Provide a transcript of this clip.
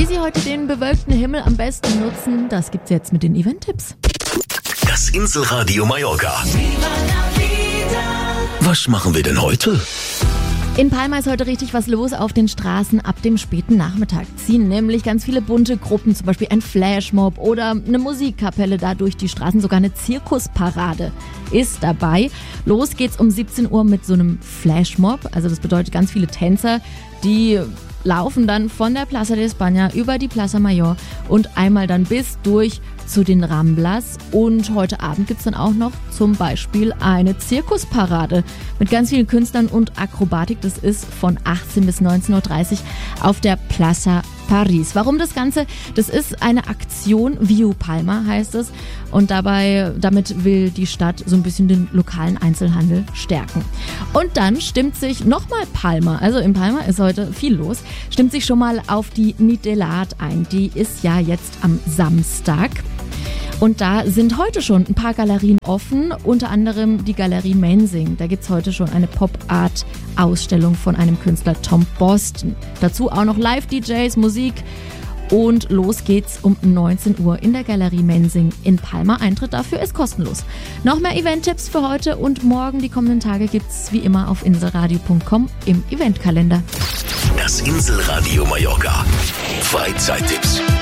Sie heute den bewölkten Himmel am besten nutzen, das gibt's jetzt mit den Event-Tipps. Das Inselradio Mallorca. Was machen wir denn heute? In Palma ist heute richtig was los auf den Straßen. Ab dem späten Nachmittag ziehen nämlich ganz viele bunte Gruppen, zum Beispiel ein Flashmob oder eine Musikkapelle da durch die Straßen. Sogar eine Zirkusparade ist dabei. Los geht's um 17 Uhr mit so einem Flashmob. Also das bedeutet ganz viele Tänzer, die laufen dann von der Plaza de España über die Plaza Mayor und einmal dann bis durch zu den Ramblas. Und heute Abend gibt's dann auch noch zum Beispiel eine Zirkusparade mit ganz vielen Künstlern und Akrobatik. Das ist von 18 bis 19.30 Uhr auf der Plaza Paris. Warum das Ganze? Das ist eine Aktion, Viu Palma heißt es. Und damit will die Stadt so ein bisschen den lokalen Einzelhandel stärken. Und dann stimmt sich nochmal Palma, also in Palma ist heute viel los, stimmt sich schon mal auf die Nit de l'Art ein. Die ist ja jetzt am Samstag. Und da sind heute schon ein paar Galerien offen, unter anderem die Galerie Menzing. Da gibt's heute schon eine Pop-Art-Ausstellung von einem Künstler Tom Boston. Dazu auch noch Live-DJs, Musik und los geht's um 19 Uhr in der Galerie Menzing in Palma. Eintritt dafür ist kostenlos. Noch mehr Event-Tipps für heute und morgen, die kommenden Tage, gibt's wie immer auf inselradio.com im Eventkalender. Das Inselradio Mallorca. Freizeittipps.